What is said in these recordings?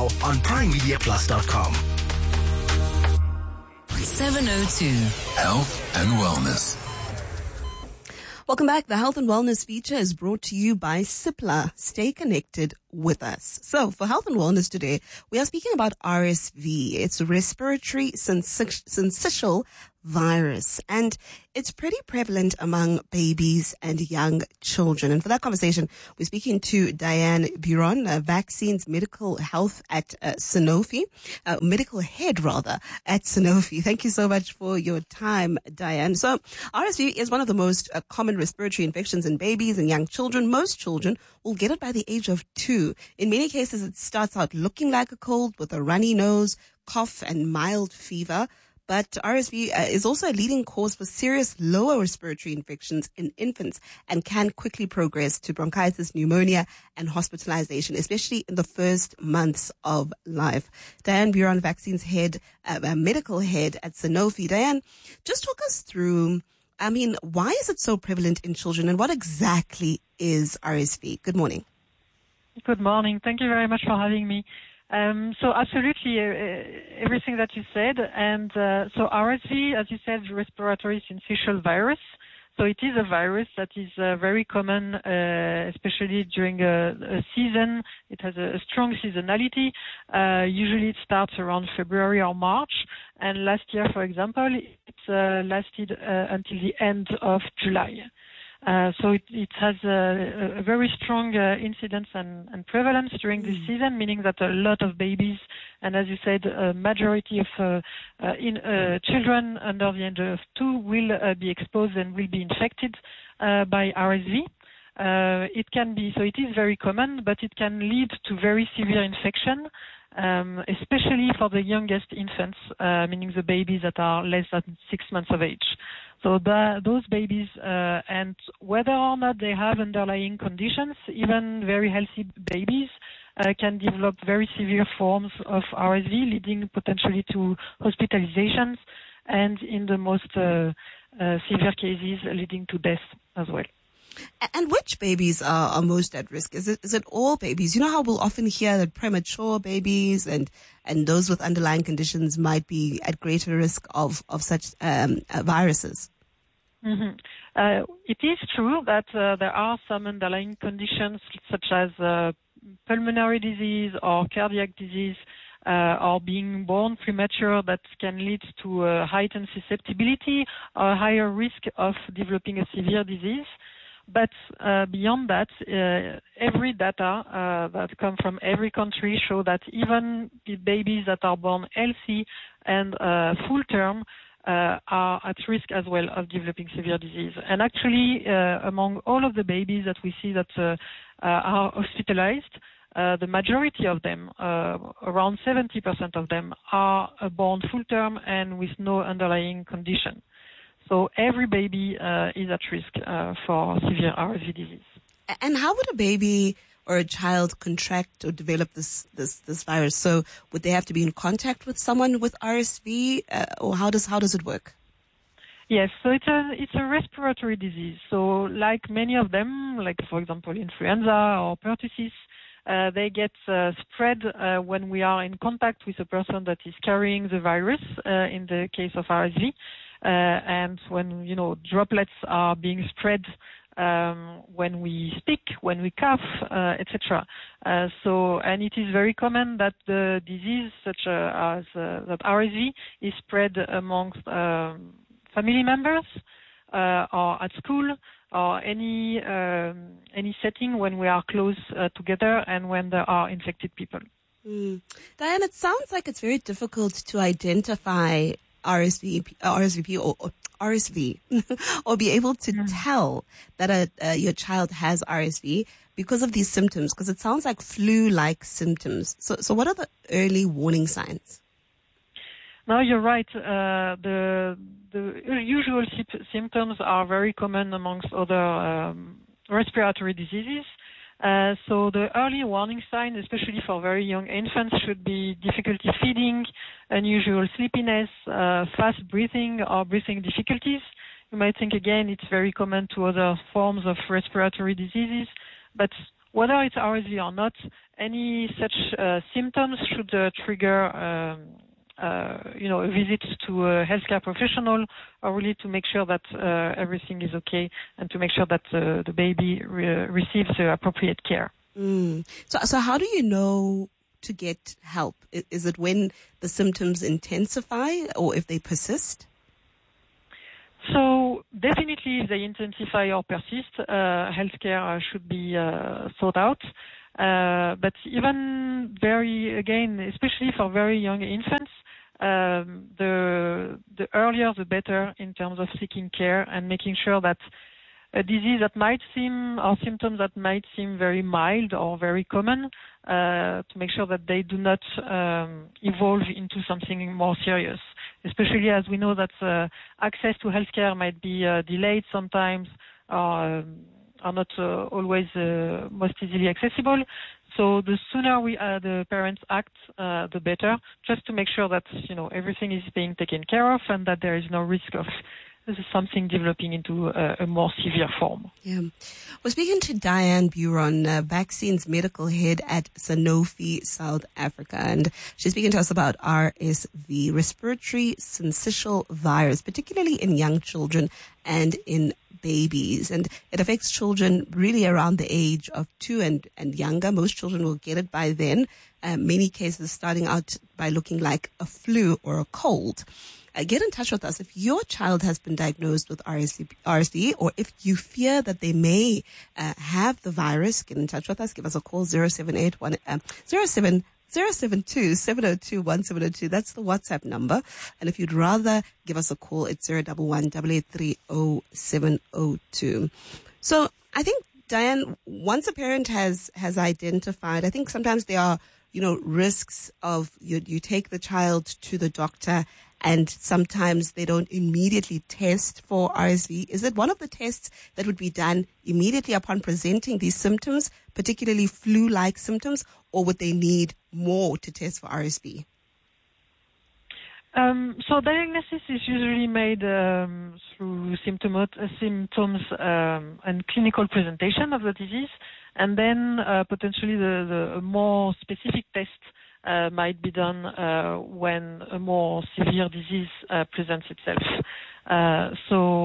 now on PrimeMediaPlus.com. 702 Health and Wellness. Welcome back. The Health and Wellness feature is brought to you by Cipla. Stay connected with us. So for Health and Wellness today, we are speaking about RSV. It's respiratory syncytial virus, and it's pretty prevalent among babies and young children. And for that conversation, we're speaking to Diane Buron, vaccines medical health at Sanofi, medical head rather at Sanofi. Thank you so much for your time, Diane. So RSV is one of the most common respiratory infections in babies and young children. Most children will get it by the age of 2. In many cases, it starts out looking like a cold with a runny nose, cough, and mild fever. But RSV is also a leading cause for serious lower respiratory infections in infants and can quickly progress to bronchitis, pneumonia, and hospitalization, especially in the first months of life. Diane Buron, vaccines head, medical head at Sanofi. Diane, just talk us through, why is it so prevalent in children and what exactly is RSV? Good morning. Good morning. Thank you very much for having me. So absolutely everything that you said, and so RSV, as you said, respiratory syncytial virus. So it is a virus that is very common, especially during a season. It has a strong seasonality. Usually it starts around February or March, and last year, for example, it lasted until the end of July. So it has a very strong incidence and prevalence during this season, meaning that a lot of babies, and as you said, a majority of children under the age of 2 will be exposed and will be infected by RSV. It is very common, but it can lead to very severe infection, especially for the youngest infants, meaning the babies that are less than 6 months of age. So those babies, and whether or not they have underlying conditions, even very healthy babies can develop very severe forms of RSV, leading potentially to hospitalizations, and in the most severe cases, leading to death as well. And which babies are most at risk? Is it all babies? You know how we'll often hear that premature babies and those with underlying conditions might be at greater risk of such viruses? Mm-hmm. It is true that there are some underlying conditions such as pulmonary disease or cardiac disease or being born premature that can lead to heightened susceptibility or higher risk of developing a severe disease. But beyond that, every data that come from every country show that even the babies that are born healthy and full term are at risk as well of developing severe disease. And actually, among all of the babies that we see that are hospitalized, the majority of them, around 70% of them, are born full term and with no underlying condition. So every baby is at risk for severe RSV disease. And how would a baby or a child contract or develop this virus? So would they have to be in contact with someone with RSV, or how does it work? Yes, so it's a respiratory disease. So like many of them, like for example influenza or pertussis, they get spread when we are in contact with a person that is carrying the virus. In the case of RSV. And when, droplets are being spread when we speak, when we cough, etc. And it is very common that the disease, such as that RSV, is spread amongst family members or at school or any setting when we are close together and when there are infected people. Diane, it sounds like it's very difficult to identify RSV or RSV or be able to tell that your child has RSV because of these symptoms, because it sounds like flu-like symptoms. So what are the early warning signs? No, you're right. The usual symptoms are very common amongst other respiratory diseases. So the early warning sign, especially for very young infants, should be difficulty feeding, unusual sleepiness, fast breathing or breathing difficulties. You might think, again, it's very common to other forms of respiratory diseases, but whether it's RSV or not, any such symptoms should trigger a visit to a healthcare professional, or really to make sure that everything is okay and to make sure that the baby receives appropriate care. So how do you know to get help? Is it when the symptoms intensify or if they persist? So definitely if they intensify or persist, healthcare should be sought out. But even especially for very young infants, the earlier the better in terms of seeking care and making sure that a disease that might seem, or symptoms that might seem very mild or very common, to make sure that they do not evolve into something more serious, especially as we know that access to healthcare might be delayed sometimes, or are not always most easily accessible. So the sooner the parents act, the better, just to make sure that everything is being taken care of and that there is no risk of something developing into a more severe form. Yeah. We're speaking to Diane Buron, vaccines medical head at Sanofi, South Africa, and she's speaking to us about RSV, respiratory syncytial virus, particularly in young children and in babies. And it affects children really around the age of 2 and younger. Most children will get it by then. Many cases starting out by looking like a flu or a cold. Get in touch with us if your child has been diagnosed with RSV, or if you fear that they may have the virus. Get in touch with us. Give us a call, 072-702-102. That's the WhatsApp number. And if you'd rather give us a call, it's 011-883-0702. So I think, Diane, once a parent has identified, I think sometimes there are, risks of you take the child to the doctor and sometimes they don't immediately test for RSV. Is it one of the tests that would be done immediately upon presenting these symptoms, particularly flu-like symptoms, or would they need more to test for RSV? So diagnosis is usually made through symptoms and clinical presentation of the disease, and then potentially the more specific test might be done when a more severe disease presents itself. A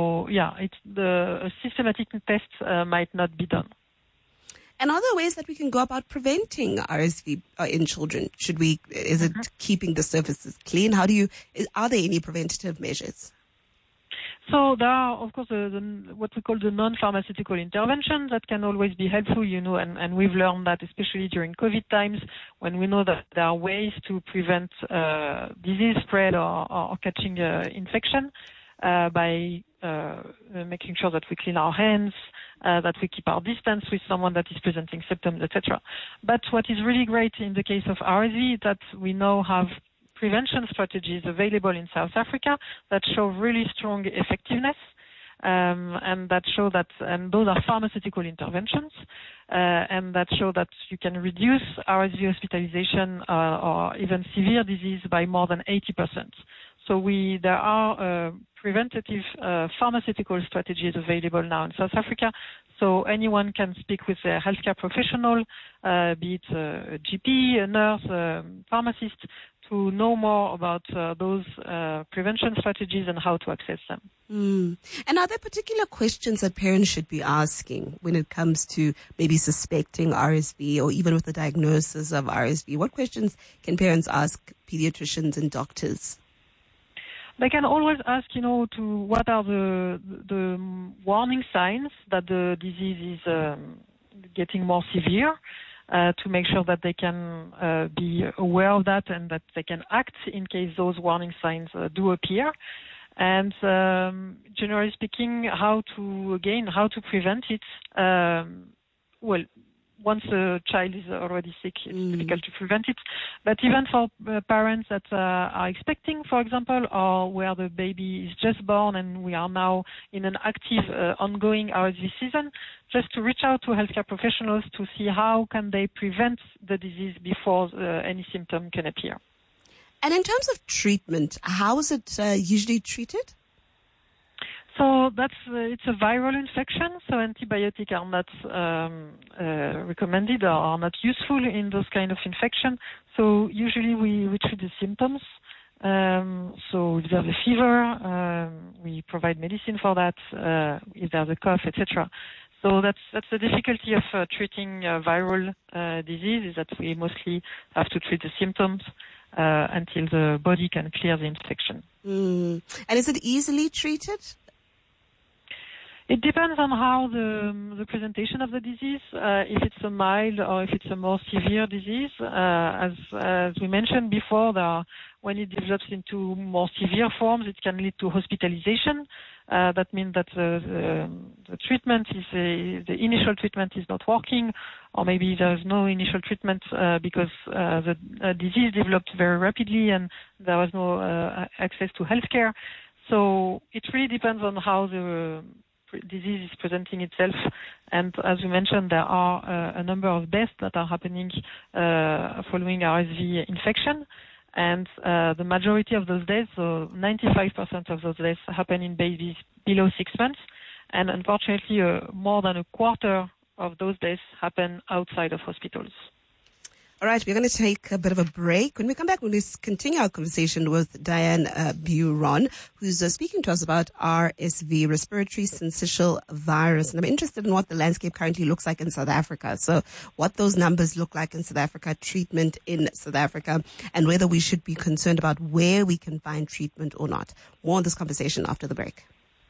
systematic test might not be done. And are there ways that we can go about preventing RSV in children? Is it keeping the surfaces clean? Are there any preventative measures? So there are, of course, what we call the non-pharmaceutical interventions that can always be helpful, and we've learned that especially during COVID times, when we know that there are ways to prevent disease spread or catching infection by making sure that we clean our hands, that we keep our distance with someone that is presenting symptoms, etc. But what is really great in the case of RSV is that we now have prevention strategies available in South Africa that show really strong effectiveness, and that show that, and those are pharmaceutical interventions, and that show that you can reduce RSV hospitalization or even severe disease by more than 80%. So there are preventative pharmaceutical strategies available now in South Africa. So anyone can speak with a healthcare professional, be it a GP, a nurse, a pharmacist, to know more about those prevention strategies and how to access them. And are there particular questions that parents should be asking when it comes to maybe suspecting RSV or even with the diagnosis of RSV? What questions can parents ask pediatricians and doctors? They can always ask, to what are the warning signs that the disease is getting more severe, to make sure that they can be aware of that and that they can act in case those warning signs do appear. And generally speaking, how to prevent it. Once a child is already sick, it's difficult to prevent it. But even for parents that are expecting, for example, or where the baby is just born and we are now in an active, ongoing RSV season, just to reach out to healthcare professionals to see how can they prevent the disease before any symptom can appear. And in terms of treatment, how is it usually treated? So it's a viral infection, so antibiotics are not recommended or are not useful in those kind of infection. So usually we treat the symptoms. So if there's a fever, we provide medicine for that. If there's a cough, etc. So that's the difficulty of treating viral disease, is that we mostly have to treat the symptoms until the body can clear the infection. And is it easily treated? It depends on how the presentation of the disease, if it's a mild or if it's a more severe disease. As we mentioned before, when it develops into more severe forms, it can lead to hospitalization. That means that the treatment the initial treatment is not working, or maybe there's no initial treatment because the disease developed very rapidly and there was no access to healthcare. So it really depends on how the disease is presenting itself, and as we mentioned, there are a number of deaths that are happening following RSV infection, and the majority of those deaths, so 95% of those deaths, happen in babies below 6 months, and unfortunately more than a quarter of those deaths happen outside of hospitals. All right, we're going to take a bit of a break. When we come back, we'll continue our conversation with Diane Buron, who's speaking to us about RSV, respiratory syncytial virus. And I'm interested in what the landscape currently looks like in South Africa. So what those numbers look like in South Africa, treatment in South Africa, and whether we should be concerned about where we can find treatment or not. More on this conversation after the break.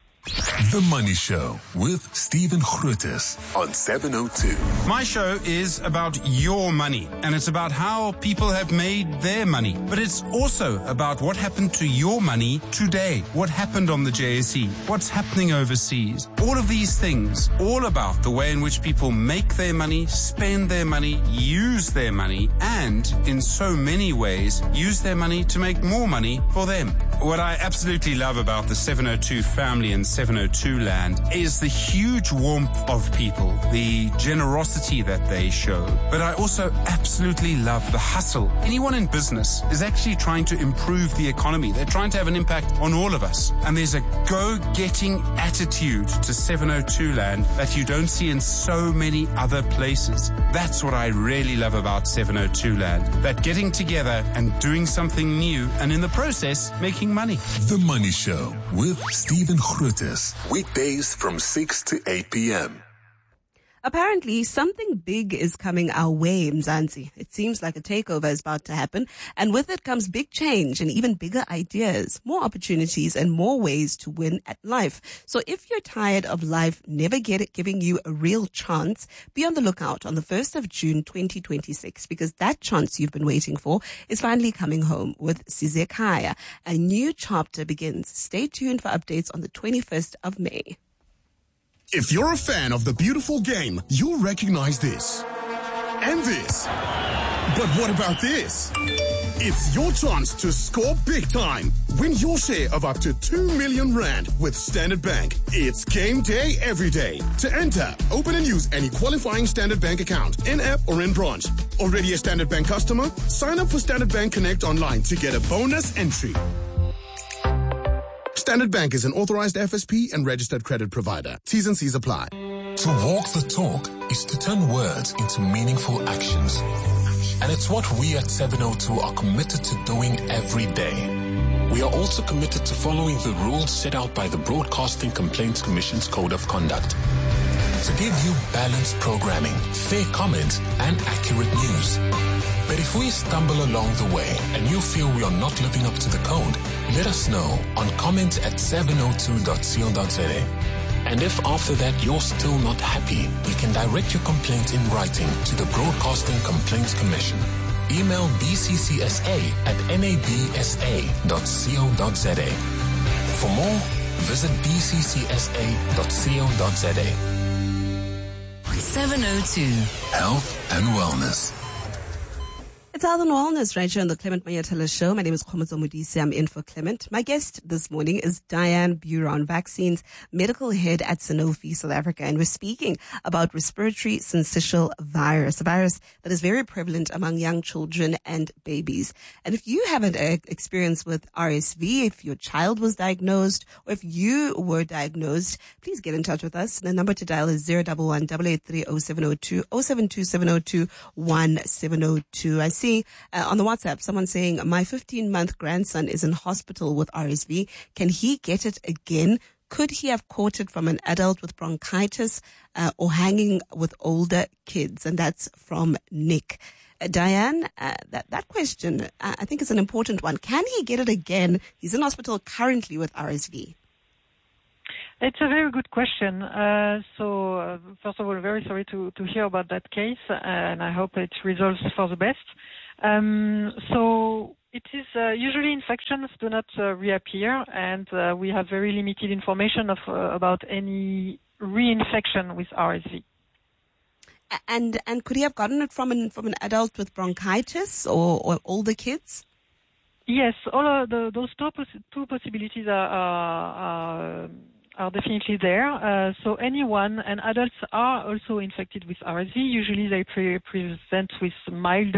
The Money Show with Stephen Grootes on 702. My show is about your money, and it's about how people have made their money. But it's also about what happened to your money today, what happened on the JSE, what's happening overseas. All of these things, all about the way in which people make their money, spend their money, use their money, and in so many ways, use their money to make more money for them. What I absolutely love about the 702 family and 702 land is the huge warmth of people, the generosity that they show. But I also absolutely love the hustle. Anyone in business is actually trying to improve the economy. They're trying to have an impact on all of us. And there's a go-getting attitude to 702 land that you don't see in so many other places. That's what I really love about 702 land. That getting together and doing something new, and in the process, making money. The Money Show with Stephen Grootes. Weekdays from 6 to 8 p.m. Apparently, something big is coming our way, Mzansi. It seems like a takeover is about to happen, and with it comes big change and even bigger ideas, more opportunities, and more ways to win at life. So if you're tired of life never giving you a real chance, be on the lookout on the 1st of June 2026, because that chance you've been waiting for is finally coming home with Sizekhaya. A new chapter begins. Stay tuned for updates on the 21st of May. If you're a fan of the beautiful game, you'll recognize this. And this. But what about this? It's your chance to score big time. Win your share of up to 2 million rand with Standard Bank. It's game day every day. To enter, open and use any qualifying Standard Bank account, in-app or in branch. Already a Standard Bank customer? Sign up for Standard Bank Connect online to get a bonus entry. Standard Bank is an authorized FSP and registered credit provider. T's and C's apply. To walk the talk is to turn words into meaningful actions. And it's what we at 702 are committed to doing every day. We are also committed to following the rules set out by the Broadcasting Complaints Commission's Code of Conduct. To give you balanced programming, fair comment, and accurate news. But if we stumble along the way and you feel we are not living up to the code, let us know on comment@702.co.za. And if after that you're still not happy, you can direct your complaint in writing to the Broadcasting Complaints Commission. Email bccsa@nabsa.co.za. For more, visit bccsa.co.za. 702 Health and Wellness. It's Health and Wellness right here on the Clement Mayatala Show. My name is Khomozo Modise. I'm in for Clement. My guest this morning is Diane Buron, Vaccines Medical Head at Sanofi South Africa. And we're speaking about respiratory syncytial virus, a virus that is very prevalent among young children and babies. And if you have an experience with RSV, if your child was diagnosed, or if you were diagnosed, please get in touch with us. The number to dial is 011-883-0702, 072-702-1702. I see on the WhatsApp someone saying, my 15-month grandson is in hospital with RSV. Can he get it again? Could he have caught it from an adult with bronchitis or hanging with older kids? And that's from Nick. Diane, that question I think is an important one. Can he get it again? He's in hospital currently with RSV. It's a very good question. So first of all, very sorry to hear about that case, and I hope it resolves for the best. So it is usually infections do not reappear, and we have very limited information about any reinfection with RSV. And could he have gotten it from an adult with bronchitis or older kids? Yes, all of those two possibilities are definitely there. So anyone, and adults are also infected with RSV. Usually they present with milder